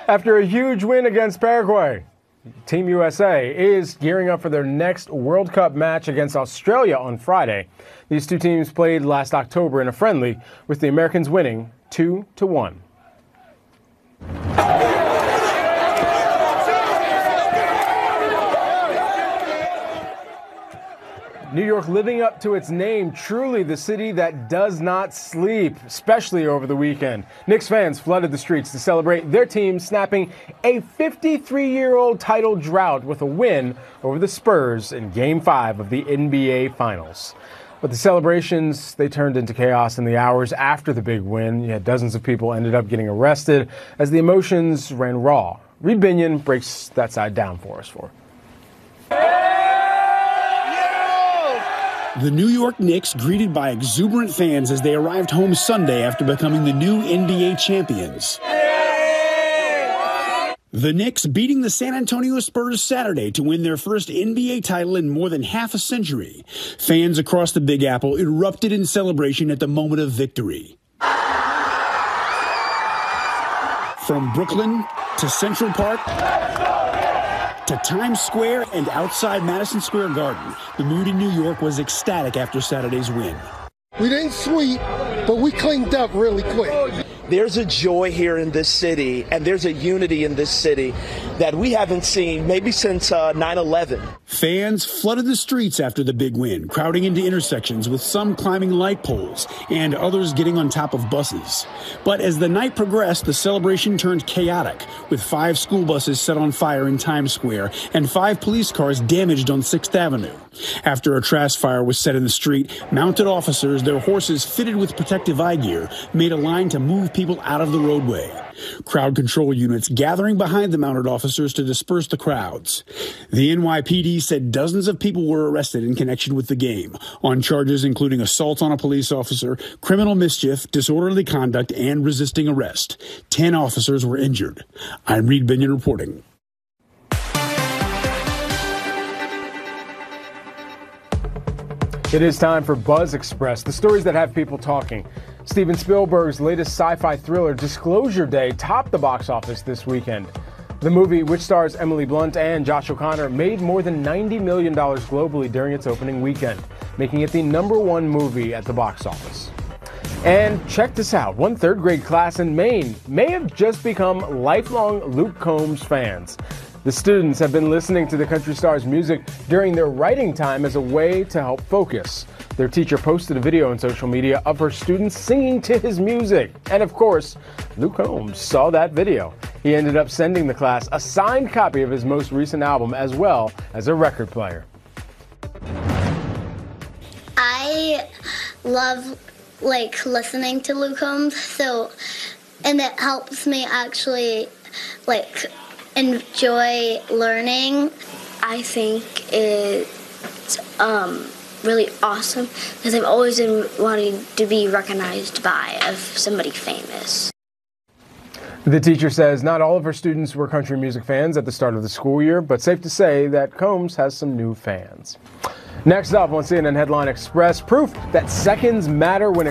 After a huge win against Paraguay, Team USA is gearing up for their next World Cup match against Australia on Friday. These two teams played last October in a friendly, with the Americans winning 2-1. New York living up to its name, truly the city that does not sleep, especially over the weekend. Knicks fans flooded the streets to celebrate their team snapping a 53-year-old title drought with a win over the Spurs in Game 5 of the NBA Finals. But the celebrations, they turned into chaos in the hours after the big win. Yet dozens of people ended up getting arrested as the emotions ran raw. Reed Binion breaks that side down for us. The New York Knicks greeted by exuberant fans as they arrived home Sunday after becoming the new NBA champions. The Knicks beating the San Antonio Spurs Saturday to win their first NBA title in more than half a century. Fans across the Big Apple erupted in celebration at the moment of victory. From Brooklyn to Central Park to Times Square and outside Madison Square Garden, the mood in New York was ecstatic after Saturday's win. We didn't sweep, but we cleaned up really quick. There's a joy here in this city, and there's a unity in this city that we haven't seen maybe since 9/11. Fans flooded the streets after the big win, crowding into intersections with some climbing light poles and others getting on top of buses. But as the night progressed, the celebration turned chaotic, with 5 school buses set on fire in Times Square and 5 police cars damaged on 6th Avenue. After a trash fire was set in the street, mounted officers, their horses fitted with protective eye gear, made a line to move people out of the roadway. Crowd control units gathering behind the mounted officers to disperse the crowds. The NYPD said dozens of people were arrested in connection with the game on charges including assault on a police officer, criminal mischief, disorderly conduct, and resisting arrest. 10 officers were injured. I'm Reed Binion reporting. It is time for Buzz Express, the stories that have people talking. Steven Spielberg's latest sci-fi thriller, Disclosure Day, topped the box office this weekend. The movie, which stars Emily Blunt and Josh O'Connor, made more than $90 million globally during its opening weekend, making it the #1 movie at the box office. And check this out, one third-grade class in Maine may have just become lifelong Luke Combs fans. The students have been listening to the country star's music during their writing time as a way to help focus. Their teacher posted a video on social media of her students singing to his music. And of course, Luke Combs saw that video. He ended up sending the class a signed copy of his most recent album as well as a record player. I love listening to Luke Combs, and it helps me actually enjoy learning. I think it's really awesome because I've always been wanting to be recognized by somebody famous. The teacher says not all of her students were country music fans at the start of the school year, but safe to say that Combs has some new fans. Next up on CNN Headline Express, proof that seconds matter when it